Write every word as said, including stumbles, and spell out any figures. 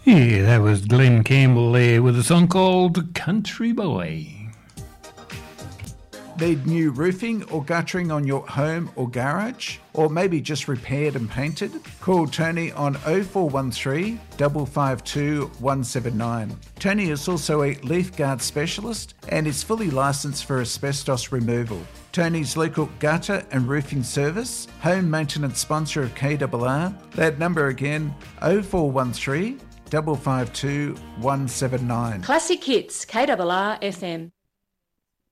Yeah, that was Glenn Campbell there with a song called Country Boy. Need new roofing or guttering on your home or garage? Or maybe just repaired and painted? Call Tony on oh four one three, five five two, one seven nine. Tony is also a leaf guard specialist and is fully licensed for asbestos removal. Tony's local gutter and roofing service, home maintenance sponsor of K R R. That number again, oh four one three, five five two, one seven nine. Classic Hits, K R R F M.